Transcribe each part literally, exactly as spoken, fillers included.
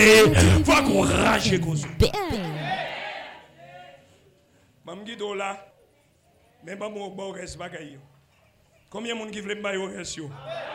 faut qu'on rage cause. Mam guido là. Mais pas mon bon reste bagaille. Combien de monde qui veut me bailler reste yo?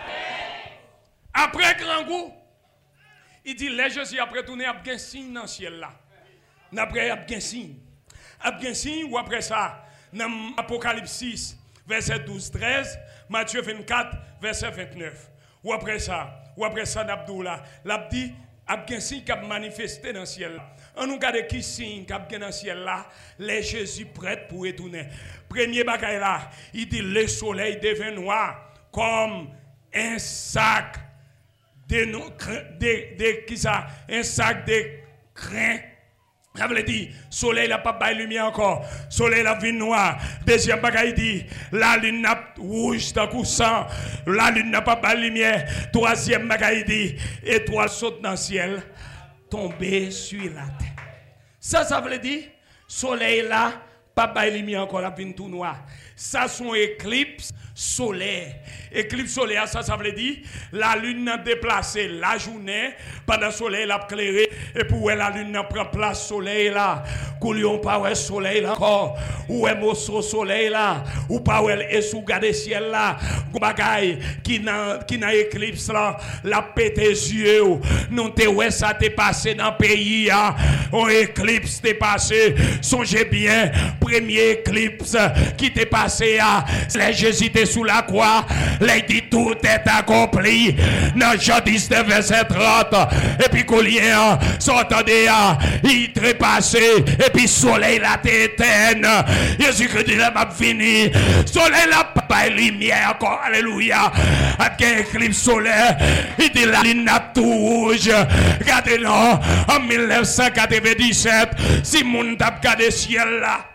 Après grand goût, il dit les Jésus après tourner a bien signe dans le ciel là. Après a bien signe. A bien signe ou après ça dans Apocalypse six verset douze treize, Matthieu vingt-quatre verset vingt-neuf. Ou après ça, ou après ça d'Abdoula, l'a dit a bien signe qui a manifesté dans le ciel. On nous regarde qui signe qui a bien dans le ciel là, les Jésus prêt pour retourner. Premier bagaille là, il dit le soleil devient noir comme un sac de de de qui ça, un sac de crin. Ça veut dire, soleil n'a pas de lumière encore. Soleil la vie noire. Deuxième bagaille dit, la lune n'a rouge d'un coup sang. La lune n'a pas de lumière. Troisième bagaille dit, étoile saute dans le ciel, tomber sur la terre. Ça, ça veut dire, soleil là, pas de lumière encore, la vie tout noire. Ça, sont éclipse solaire. Éclipse solaire, ça, ça veut dire la lune a déplacé la journée pendant le soleil l'a éclairé et pour la lune n'a prend place soleil là. Coulion pas ouais soleil là encore. Ou est morceau soleil là. Ou pas ouais et sous garder ciel là. Bagaille qui n'a qui n'a éclipse là, la pété yeux. Non te ouais ça t'est passé dans le pays là. On éclipse t'est passé. Songez bien, premier éclipse qui t'est passé là, les Jésus était sous la croix. Les dit tout est accompli. Dans Jean dix-neuf verset trente. Et puis collier s'entendait, il trépassé. Et puis soleil la t'éteint. Jésus-Christ dit là m'a fini. Soleil la pas lumière encore. Alléluia. Avec un éclipse solaire. Il dit la ligne n'a tout rouge. Regardez-le. En mille neuf cent quatre-vingt-dix-sept. Si mon t'a regardé ciel là.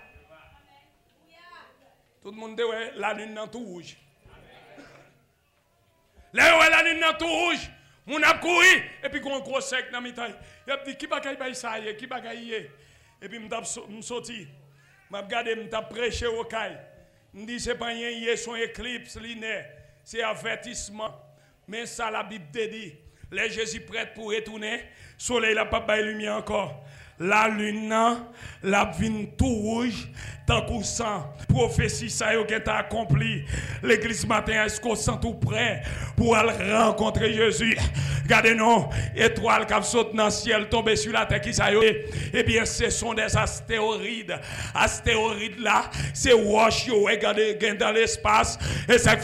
Tout le monde dit ouais, la lune n'a tout rouge. Là ouais, la lune n'a tout rouge. On a couru et puis qu'on gros sec dans mi taille. Il a dit qui bagaille bail ça y est, qui bagaille et puis m't'a sorti. M'a regardé m't'a prêché au caille. Me dit c'est pas rien hier son éclipse lunaire, c'est avertissement. Mais ça la Bible dit, les Jésus prêt pour retourner, soleil la pas bail lumière encore. La lune, la vigne tout rouge, tant qu'on sent, prophétie ça y est accompli. L'église matin, est-ce qu'on sent tout prêt pour aller rencontrer Jésus? Regardez-nous, étoile qui saute dans le ciel, tomber sur la terre, qui ça y est? Eh bien, ce sont des astéroïdes. Astéroïdes là, c'est roches, regardez, dans l'espace, et ça